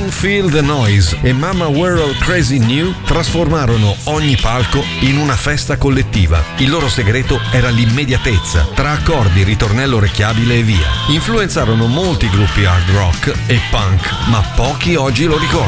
Don't Feel the Noise e Mama We're All Crazy New trasformarono ogni palco in una festa collettiva. Il loro segreto era l'immediatezza, tra accordi, ritornello orecchiabile e via. Influenzarono molti gruppi hard rock e punk, ma pochi oggi lo ricordano.